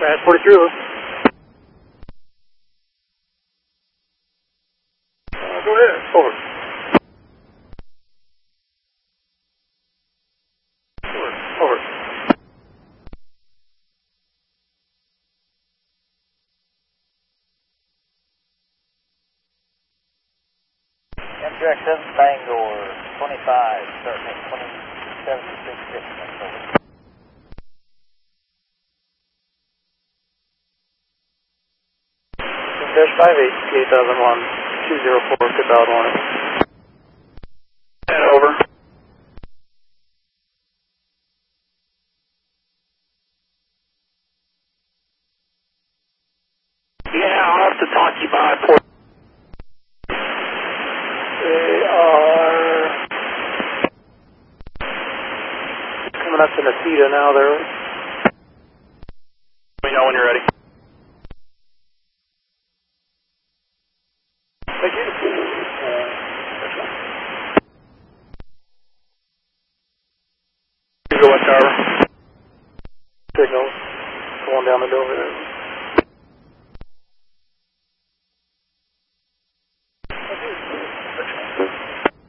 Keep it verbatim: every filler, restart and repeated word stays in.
Crash forty-three, over. Uh, go ahead. Over. Over. Over. M Q X seven Bangor, twenty-five, starting at twenty-seven six six, over. Dash five eight, P eight thousand one, two zero four, good valid warning. And over. Yeah, I'll have to talk you by port. They are coming up to Nacita now, they're... Let me know when you're ready. Thank you. You go in tower. Signal. Going down the door over there.